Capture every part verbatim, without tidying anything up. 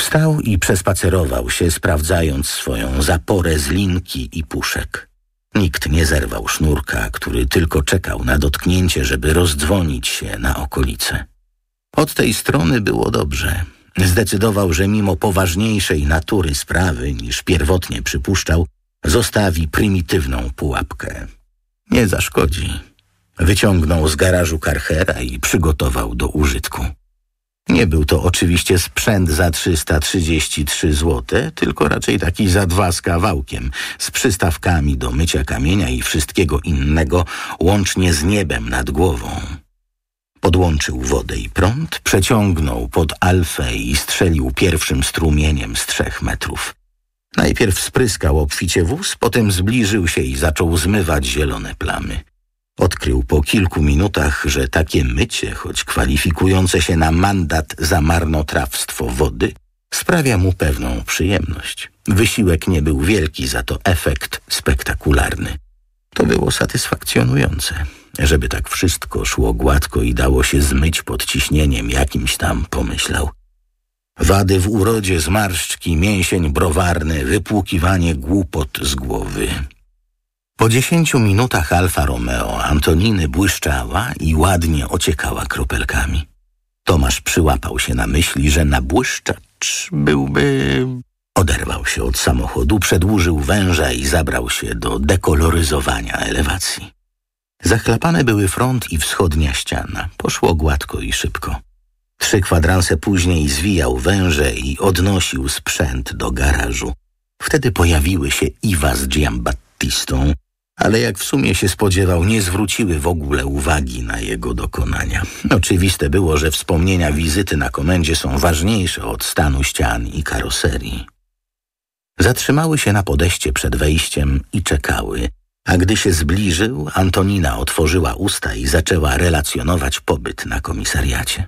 Wstał i przespacerował się, sprawdzając swoją zaporę z linki i puszek. Nikt nie zerwał sznurka, który tylko czekał na dotknięcie, żeby rozdzwonić się na okolice. Od tej strony było dobrze. Zdecydował, że mimo poważniejszej natury sprawy niż pierwotnie przypuszczał, zostawi prymitywną pułapkę. Nie zaszkodzi. Wyciągnął z garażu Karchera i przygotował do użytku. Nie był to oczywiście sprzęt za trzysta trzydzieści trzy złote, tylko raczej taki za dwa z kawałkiem, z przystawkami do mycia kamienia i wszystkiego innego, łącznie z niebem nad głową. Podłączył wodę i prąd, przeciągnął pod alfę i strzelił pierwszym strumieniem z trzech metrów. Najpierw spryskał obficie wóz, potem zbliżył się i zaczął zmywać zielone plamy. Odkrył po kilku minutach, że takie mycie, choć kwalifikujące się na mandat za marnotrawstwo wody, sprawia mu pewną przyjemność. Wysiłek nie był wielki, za to efekt spektakularny. To było satysfakcjonujące. Żeby tak wszystko szło gładko i dało się zmyć pod ciśnieniem jakimś tam, pomyślał. Wady w urodzie, zmarszczki, mięsień browarny, wypłukiwanie głupot z głowy. Po dziesięciu minutach Alfa Romeo Antoniny błyszczała i ładnie ociekała kropelkami. Tomasz przyłapał się na myśli, że nabłyszczacz byłby... Oderwał się od samochodu, przedłużył węża i zabrał się do dekoloryzowania elewacji. Zachlapane były front i wschodnia ściana. Poszło gładko i szybko. Trzy kwadranse później zwijał węże i odnosił sprzęt do garażu. Wtedy pojawiły się Iwa z Giambattistą, ale jak w sumie się spodziewał, nie zwróciły w ogóle uwagi na jego dokonania. Oczywiste było, że wspomnienia wizyty na komendzie są ważniejsze od stanu ścian i karoserii. Zatrzymały się na podejście przed wejściem i czekały, a gdy się zbliżył, Antonina otworzyła usta i zaczęła relacjonować pobyt na komisariacie.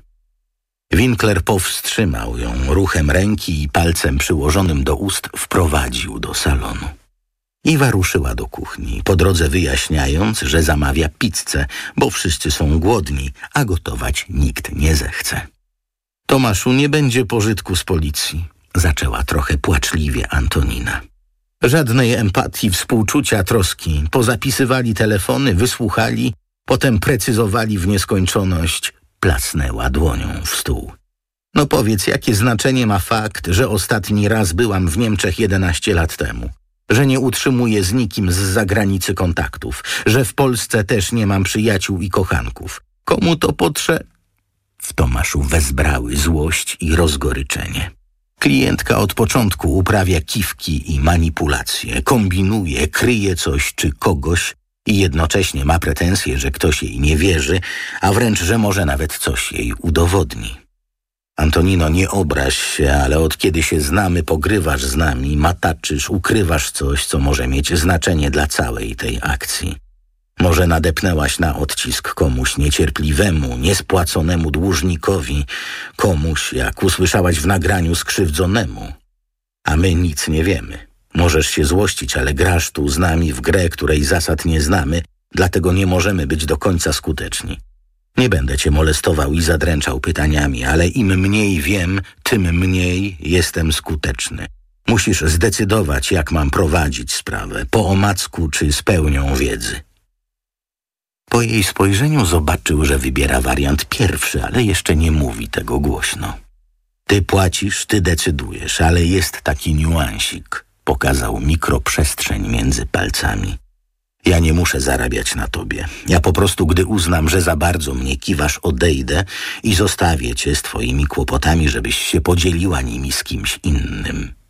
Winkler powstrzymał ją ruchem ręki i palcem przyłożonym do ust wprowadził do salonu. Iwa ruszyła do kuchni, po drodze wyjaśniając, że zamawia pizzę, bo wszyscy są głodni, a gotować nikt nie zechce. Tomaszu, nie będzie pożytku z policji, zaczęła trochę płaczliwie Antonina. Żadnej empatii, współczucia, troski. Pozapisywali telefony, wysłuchali, potem precyzowali w nieskończoność. Plasnęła dłonią w stół. No powiedz, jakie znaczenie ma fakt, że ostatni raz byłam w Niemczech jedenaście lat temu? Że nie utrzymuję z nikim z zagranicy kontaktów? Że w Polsce też nie mam przyjaciół i kochanków? Komu to potrze... W Tomaszu wezbrały złość i rozgoryczenie. Klientka od początku uprawia kiwki i manipulacje, kombinuje, kryje coś czy kogoś i jednocześnie ma pretensje, że ktoś jej nie wierzy, a wręcz, że może nawet coś jej udowodni. Antonino, nie obraź się, ale od kiedy się znamy, pogrywasz z nami, mataczysz, ukrywasz coś, co może mieć znaczenie dla całej tej akcji. Może nadepnęłaś na odcisk komuś niecierpliwemu, niespłaconemu dłużnikowi, komuś, jak usłyszałaś w nagraniu, skrzywdzonemu. A my nic nie wiemy. Możesz się złościć, ale grasz tu z nami w grę, której zasad nie znamy, dlatego nie możemy być do końca skuteczni. Nie będę cię molestował i zadręczał pytaniami, ale im mniej wiem, tym mniej jestem skuteczny. Musisz zdecydować, jak mam prowadzić sprawę, po omacku czy z pełnią wiedzy. Po jej spojrzeniu zobaczył, że wybiera wariant pierwszy, ale jeszcze nie mówi tego głośno. Ty płacisz, ty decydujesz, ale jest taki niuansik. Pokazał mikroprzestrzeń między palcami. Ja nie muszę zarabiać na tobie. Ja po prostu, gdy uznam, że za bardzo mnie kiwasz, odejdę i zostawię cię z twoimi kłopotami, żebyś się podzieliła nimi z kimś innym.